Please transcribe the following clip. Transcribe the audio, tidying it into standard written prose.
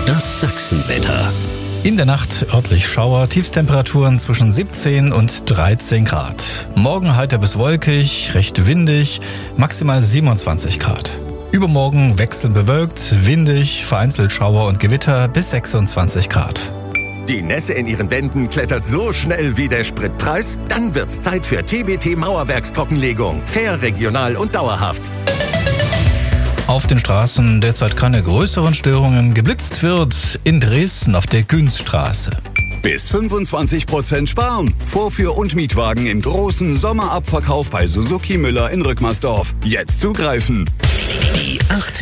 Das Sachsenwetter. In der Nacht örtlich Schauer, Tiefstemperaturen zwischen 17 und 13 Grad. Morgen heiter bis wolkig, recht windig, maximal 27 Grad. Übermorgen wechselnd bewölkt, windig, vereinzelt Schauer und Gewitter bis 26 Grad. Die Nässe in Ihren Wänden klettert so schnell wie der Spritpreis? Dann wird's Zeit für TBT Mauerwerkstrockenlegung. Fair, regional und dauerhaft. Auf den Straßen derzeit keine größeren Störungen. Geblitzt wird in Dresden auf der Günzstraße. Bis 25% sparen. Vorführ- und Mietwagen im großen Sommerabverkauf bei Suzuki Müller in Rückmersdorf. Jetzt zugreifen. Die 80